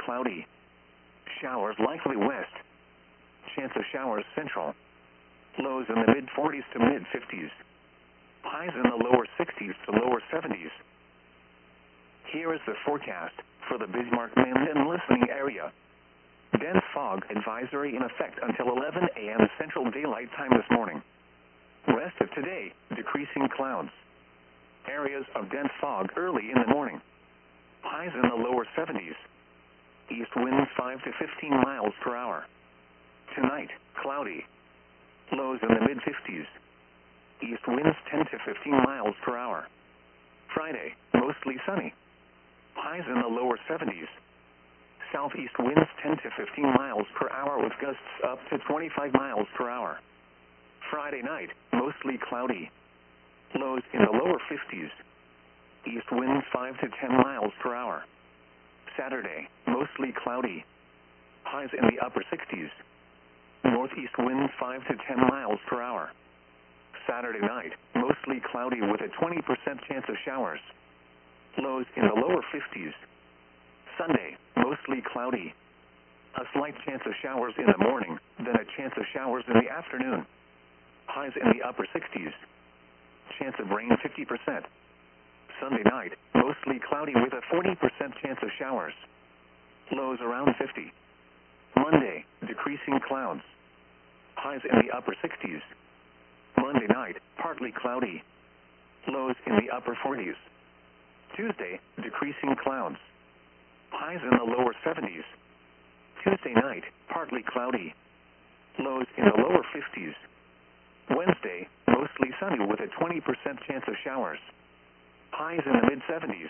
cloudy. Showers likely west. Chance of showers central. Lows in the mid-40s to mid-50s. Highs in the lower 60s to lower 70s. Here is the forecast for the Bismarck mainland and listening area. Dense fog advisory in effect until 11 a.m. Central Daylight Time this morning. Rest of today, decreasing clouds. Areas of dense fog early in the morning. Highs in the lower 70s. East winds 5 to 15 miles per hour. Tonight, cloudy. Lows in the mid-50s. East winds 10 to 15 miles per hour. Friday, mostly sunny. Highs in the lower 70s. Southeast winds 10 to 15 miles per hour with gusts up to 25 miles per hour. Friday night, mostly cloudy. Lows in the lower 50s. East winds 5 to 10 miles per hour. Saturday, mostly cloudy. Highs in the upper 60s. Northeast winds 5 to 10 miles per hour. Saturday night, mostly cloudy with a 20% chance of showers. Lows in the lower 50s. Sunday, mostly cloudy. A slight chance of showers in the morning, then a chance of showers in the afternoon. Highs in the upper 60s. Chance of rain 50%. Sunday night, mostly cloudy with a 40% chance of showers. Lows around 50. Monday, decreasing clouds. Highs in the upper 60s. Monday night, partly cloudy. Lows in the upper 40s. Tuesday, decreasing clouds. Highs in the lower 70s. Tuesday night, partly cloudy. Lows in the lower 50s. Wednesday, mostly sunny with a 20% chance of showers. Highs in the mid-70s.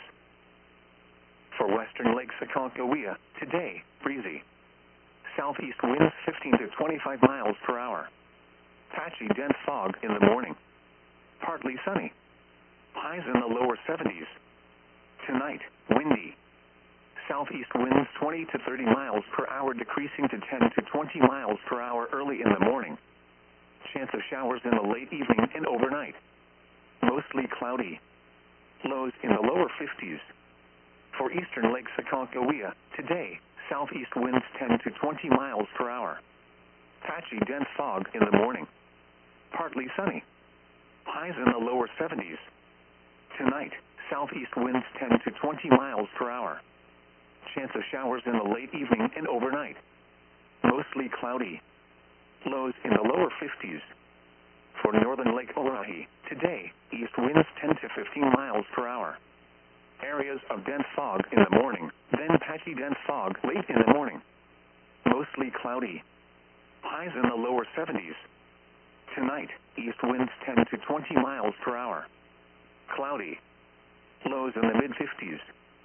For western Lake Aconcagua, today, breezy. Southeast winds 15 to 25 miles per hour. Patchy dense fog in the morning. Partly sunny. Highs in the lower 70s. Tonight, windy. Southeast winds 20 to 30 miles per hour decreasing to 10 to 20 miles per hour early in the morning. Chance of showers in the late evening and overnight. Mostly cloudy. Lows in the lower 50s. For eastern Lake Aconcagua, today, southeast winds 10 to 20 miles per hour. Patchy dense fog in the morning. Partly sunny. Highs in the lower 70s. Tonight, southeast winds 10 to 20 miles per hour. Chance of showers in the late evening and overnight. Mostly cloudy. Lows in the lower 50s. For northern Lake Oahe, today, east winds 10 to 15 miles per hour. Areas of dense fog in the morning, then patchy dense fog late in the morning. Mostly cloudy. Highs in the lower 70s. Tonight, east winds 10 to 20 miles per hour. Cloudy. Lows in the mid-50s.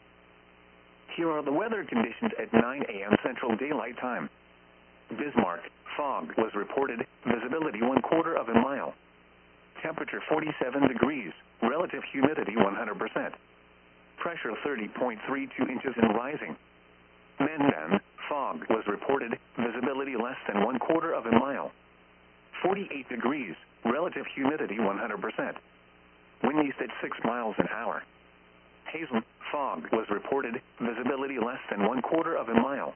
Here are the weather conditions at 9 a.m. Central Daylight Time. Bismarck, fog was reported, visibility 1/4 of a mile. Temperature 47 degrees, relative humidity 100%. Pressure 30.32 inches and rising. Mandan, fog was reported, visibility less than 1/4 of a mile. 48 degrees, relative humidity 100%. Wind east at 6 miles an hour. Hazen, fog was reported, visibility less than 1/4 of a mile.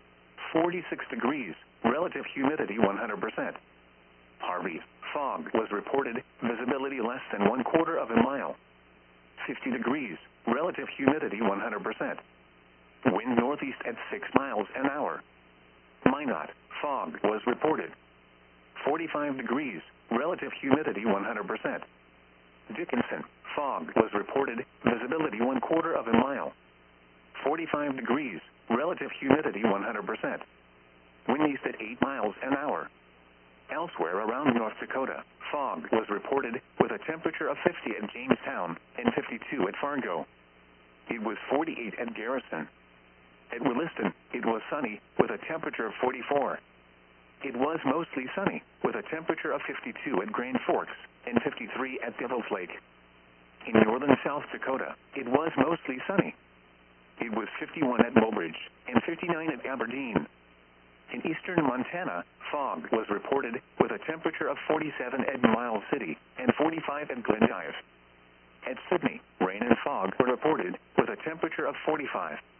46 degrees, relative humidity 100%. Harvey, fog was reported, visibility less than 1/4 of a mile. 50 degrees, relative humidity 100%. Wind northeast at 6 miles an hour. Minot, fog was reported. 45 degrees, relative humidity 100%. Dickinson, fog was reported, visibility 1/4 of a mile. 45 degrees, relative humidity 100%. Wind east at 8 miles an hour. Elsewhere around North Dakota, fog was reported with a temperature of 50 at Jamestown and 52 at Fargo. It was 48 at Garrison. At Williston, it was sunny with a temperature of 44. It was mostly sunny with a temperature of 52 at Grand Forks and 53 at Devil's Lake. In northern South Dakota, it was mostly sunny. It was 51 at Mobridge and 59 at Aberdeen. In eastern Montana, fog was reported with a temperature of 47 at Miles City and 45 at Glendive. At Sydney, rain and fog were reported with a temperature of 45.